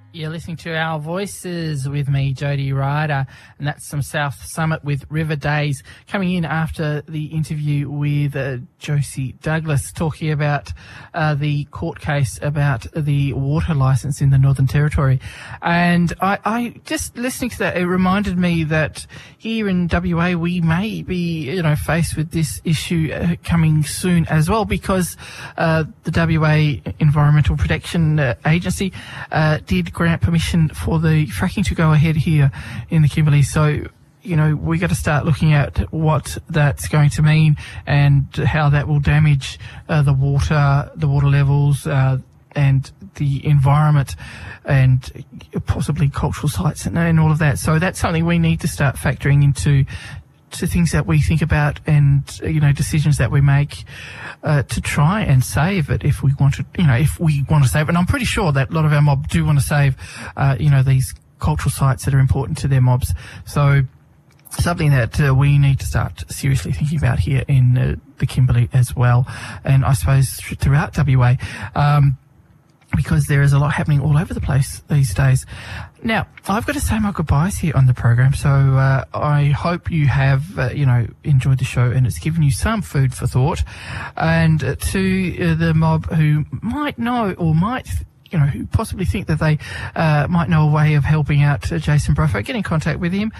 You're listening to Our Voices with me, Jody Ryder, and that's some South Summit with River Days, coming in after the interview with Josie Douglas, talking about the court case about the water licence in the Northern Territory. And I just listening to that, it reminded me that here in WA we may be, faced with this issue coming soon as well, because the WA Environmental Protection Agency did grant permission for the fracking to go ahead here in the Kimberley. So, we got to start looking at what that's going to mean and how that will damage the water levels, and the environment, and possibly cultural sites and all of that. So that's something we need to start factoring into things that we think about, and decisions that we make to try and save it if we want to, if we want to save it. And I'm pretty sure that a lot of our mob do want to save, these cultural sites that are important to their mobs. So something that we need to start seriously thinking about here in the Kimberley as well, and I suppose throughout WA. Because there is a lot happening all over the place these days. Now, I've got to say my goodbyes here on the program, so I hope you have, enjoyed the show and it's given you some food for thought. And to the mob who might know or might, who possibly think that they might know a way of helping out Jason Brofo, get in contact with him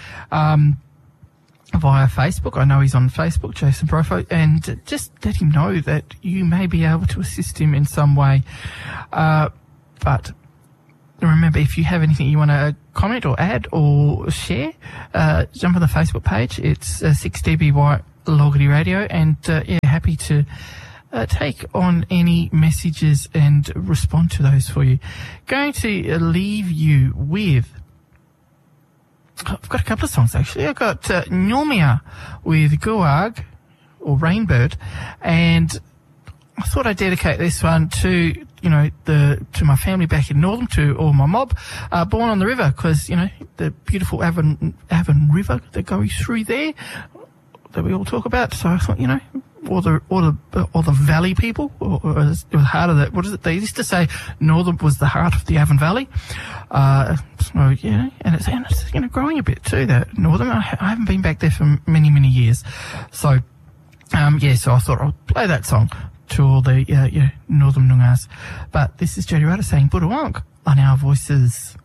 via Facebook. I know he's on Facebook, Jason Brofo, and just let him know that you may be able to assist him in some way. But remember, if you have anything you want to comment or add or share, jump on the Facebook page. It's 6DBY Logarty Radio, and happy to take on any messages and respond to those for you. Going to leave you with, I've got a couple of songs actually. I've got Nyumia with Guag or Rainbird, and I thought I'd dedicate this one to to my family back in Northam, to all my mob born on the river, because the beautiful Avon River that goes through there that we all talk about. So I thought all the valley people, or the heart of the, what is it? They used to say Northam was the heart of the Avon Valley. And it's growing a bit too, that Northam. I haven't been back there for many, many years. So, so I thought I'll play that song to all the, Northam Noongas. But this is Jody Ryder saying Budawonk on Our Voices.